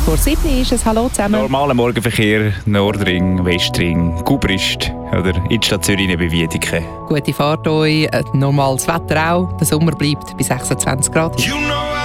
vor 7 ist es. Hallo zusammen. Normaler Morgenverkehr, Nordring, Westring, Gubrist oder Innenstadt Zürich neben Wiedeke. Gute Fahrt euch, normales Wetter auch. Der Sommer bleibt bei 26 Grad. You know